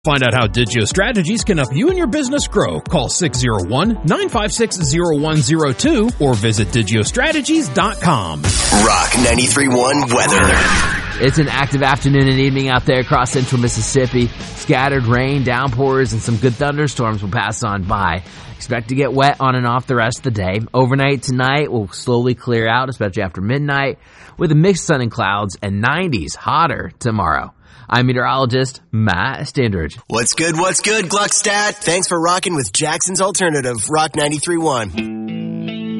Find out how Digio Strategies can help you and your business grow. Call 601-956-0102 or visit digiostrategies.com. Rock 93.1 weather. It's an active afternoon and evening out there across central Mississippi. Scattered rain, downpours, and some good thunderstorms will pass on by. Expect to get wet on and off the rest of the day. Overnight tonight will slowly clear out, especially after midnight, with a mixed sun and clouds and 90s hotter tomorrow. I'm meteorologist Matt Standridge. What's good, Gluckstadt? Thanks for rocking with Jackson's Alternative, Rock 93.1.